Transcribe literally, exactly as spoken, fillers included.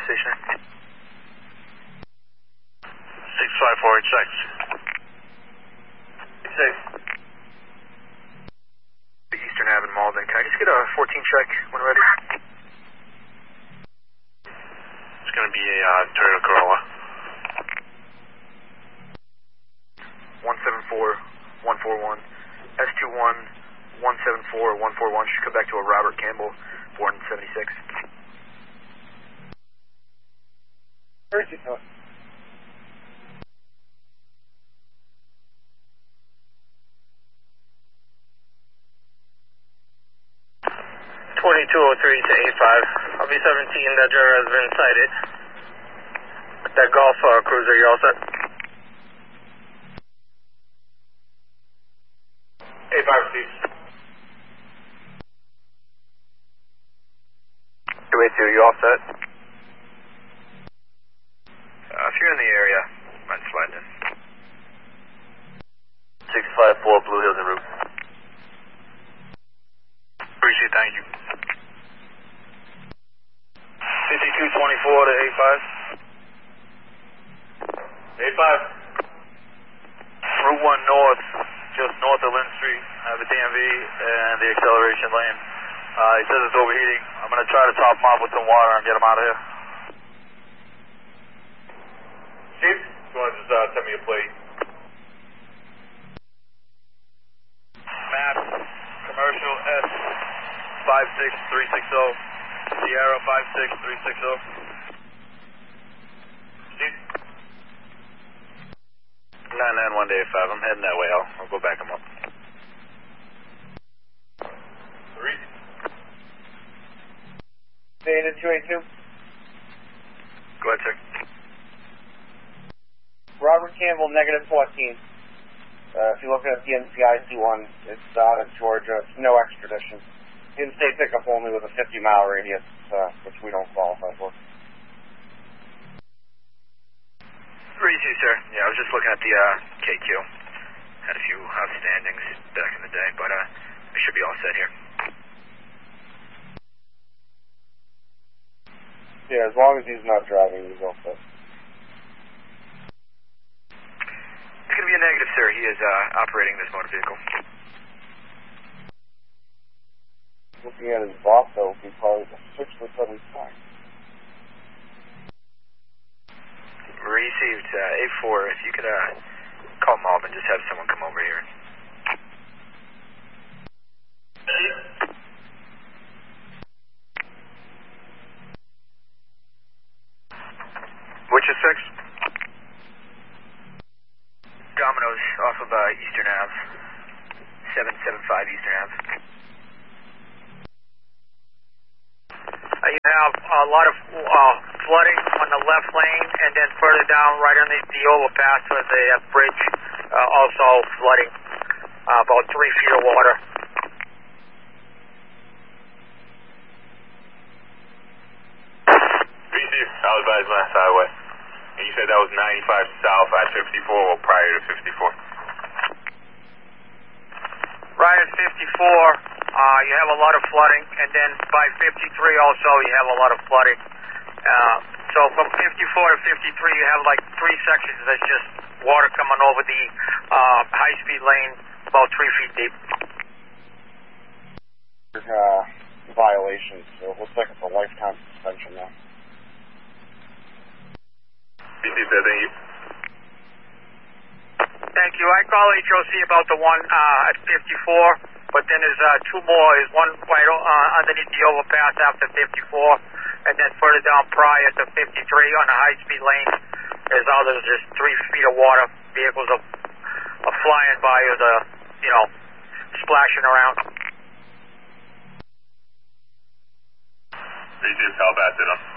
station. six five four eight six. six. Eastern Avenue, Malden. Can I just get a fourteen check when ready? It's going to be a uh, Toyota Corolla. one seven four one four one. S two one one seven four one four one. Should come back to a Robert Campbell, born in seventy-six. Where is he going? twenty-two oh three to eight five. I'll be seventeen, that driver has been cited. That Golf uh, Cruiser, you all set? eight five, please. two eight two, you all set? Uh, if you're in the area, mind sliding in. six five four Blue Hills en route. Appreciate it, thank you. fifty-two twenty-four to eight five. eight five. Route one north, just north of Lynn Street. I have a D M V and the acceleration lane. Uh, he says it's overheating. I'm going to try to top him off with some water and get him out of here. Chief, you want to just uh, send me a plate? Map, commercial S five six three six zero. Sierra five six three six zero. Chief? nine nine one to eight five. I'm heading that way. I'll, I'll go back him up. Three. Data two eight two. Go ahead, sir. Robert Campbell, negative fourteen. Uh, if you're looking at the N C I C one, it's out of Georgia. It's no extradition. In-state pickup only with a fifty mile radius, uh, which we don't qualify for. three two, sir. Yeah, I was just looking at the uh, K Q. Had a few outstandings back in the day, but uh, we should be all set here. Yeah, as long as he's not driving, he's all set. It's going to be a negative, sir. He is uh, operating this motor vehicle. Looking at his box, though, he's probably a six foot seven fine. Received uh, eight four. If you could uh, call Malvin, just have someone come over here. Which is six? Domino's off of uh, Eastern Ave. seven seven five Eastern Ave. Uh, you have a lot of uh, flooding on the left lane, and then further down, right underneath the overpass with the uh, bridge, uh, also flooding, uh, about three feet of water. B C, I was by Mass Highway. And you said that was ninety-five south at fifty-four or prior to fifty-four? Right at fifty-four, uh, you have a lot of flooding, and then by fifty-three also you have a lot of flooding. Uh, so from fifty-four to fifty-three you have like three sections that's just water coming over the uh, high-speed lane about three feet deep. Uh, violations, so it looks like it's a lifetime suspension now. B C said thank you. Thank you. I call H O C about the one uh, at fifty-four, but then there's uh, two more. There's one right uh, underneath the overpass after fifty-four, and then further down prior to fifty-three on the high-speed lane. There's others just three feet of water. Vehicles are, are flying by with a, you know, splashing around. B C, how bad did them?